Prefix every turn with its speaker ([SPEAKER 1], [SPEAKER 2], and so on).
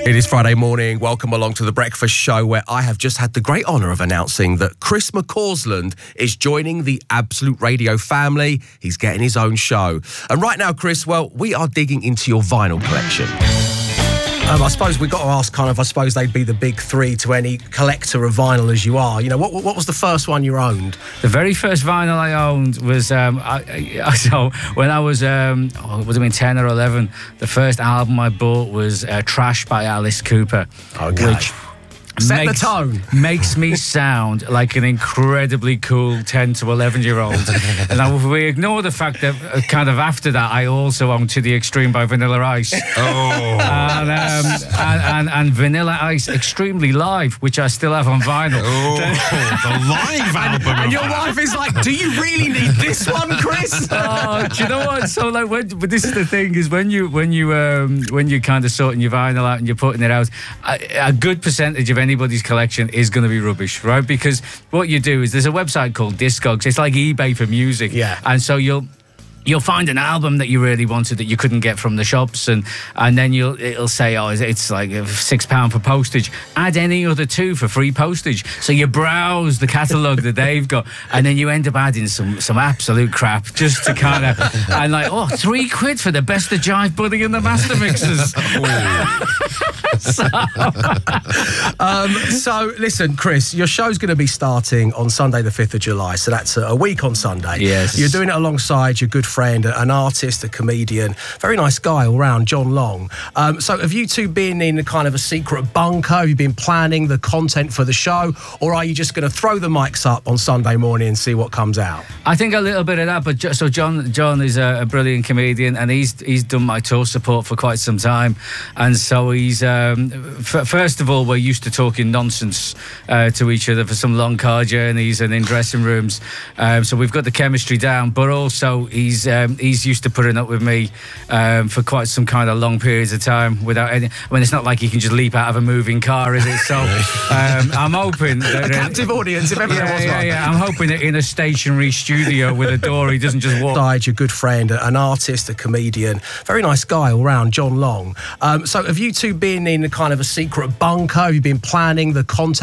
[SPEAKER 1] It is Friday morning. Welcome along to The Breakfast Show, where I have just had the great honour of announcing that Chris McCausland is joining the Absolute Radio family. He's getting his own show. And right now, Chris, well, we are digging into your vinyl collection. I suppose we've got to ask they'd be the big three to any collector of vinyl as you are. You know, what was the first one you owned?
[SPEAKER 2] The very first vinyl I owned was, so when I was, it would have been 10 or 11, the first album I bought was Trash by Alice Cooper.
[SPEAKER 1] Okay.
[SPEAKER 2] Which
[SPEAKER 1] set the tone.
[SPEAKER 2] Makes me sound like an incredibly cool 10 to 11-year-old. And now, if we ignore the fact that kind of after that, I also owned To the Extreme by Vanilla Ice.
[SPEAKER 1] Oh.
[SPEAKER 2] And Vanilla Ice Extremely Live, which I still have on vinyl.
[SPEAKER 3] Oh, the live album.
[SPEAKER 1] And your wife is like, do you really need this one, Chris?
[SPEAKER 2] Oh, do you know what? So, like, but this is the thing, is when you kind of sorting your vinyl out and you're putting it out, a good percentage of anybody's collection is going to be rubbish, right? Because what you do is there's a website called Discogs. It's like eBay for music.
[SPEAKER 1] Yeah.
[SPEAKER 2] And so you'll find an album that you really wanted that you couldn't get from the shops, and then it'll say, oh, it's like £6 for postage. Add any other two for free postage. So you browse the catalogue that they've got, and then you end up adding some absolute crap just to kind of, and like, oh, £3 for the Best of Jive Pudding and the Master Mixers.
[SPEAKER 1] So listen, Chris, your show's going to be starting on Sunday the 5th of July, so that's a week on Sunday.
[SPEAKER 2] Yes.
[SPEAKER 1] You're doing it alongside your good friend, an artist, a comedian, very nice guy all round, John Long. So have you two been in a kind of a secret bunker? Have you been planning the content for the show, or are you just going to throw the mics up on Sunday morning and see what comes out?
[SPEAKER 2] I think a little bit of that, but so John is a brilliant comedian, and he's done my tour support for quite some time, and so he's first of all, we're used to talking nonsense to each other for some long car journeys and in dressing rooms, so we've got the chemistry down, but also he's used to putting up with me for quite some kind of long periods of time without any. I mean, it's not like he can just leap out of a moving car, is it? So I'm hoping that,
[SPEAKER 1] a captive audience, if ever there was one.
[SPEAKER 2] Yeah, I'm hoping that in a stationary studio with a door, he doesn't just walk.
[SPEAKER 1] Your good friend, an artist, a comedian, very nice guy all round, John Long. So have you two been in a kind of a secret bunker? Have you been planning the content